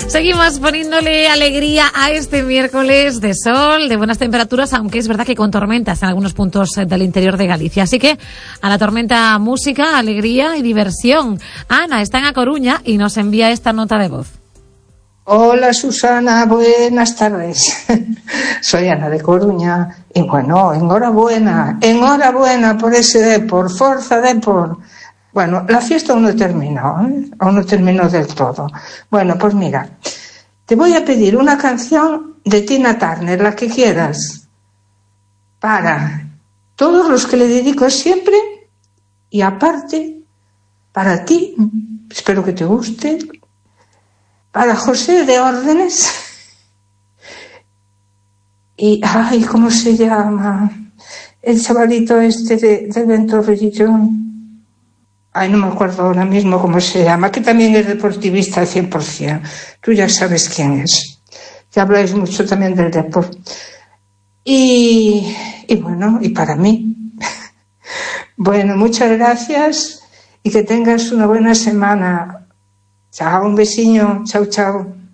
Seguimos poniéndole alegría a este miércoles de sol, de buenas temperaturas, aunque es verdad que con tormentas en algunos puntos del interior de Galicia. Así que a la tormenta, música, alegría y diversión. Ana está en A Coruña y nos envía esta nota de voz. Hola Susana, buenas tardes. Soy Ana de Coruña y bueno, enhorabuena por ese Depor, Forza Depor. Bueno, la fiesta aún no terminó, aún no terminó del todo. Bueno, pues mira, te voy a pedir una canción de Tina Turner, la que quieras, para todos los que le dedico siempre y aparte para ti, espero que te guste, para José de Órdenes y, ay, ¿cómo se llama? El chavalito este de Ventorrillo. Ay, no me acuerdo ahora mismo cómo se llama, que también es deportivista al 100%. Tú ya sabes quién es. Ya habláis mucho también del deporte. Y bueno, y para mí. Bueno, muchas gracias y que tengas una buena semana. Chao, un besiño. Chao, chao.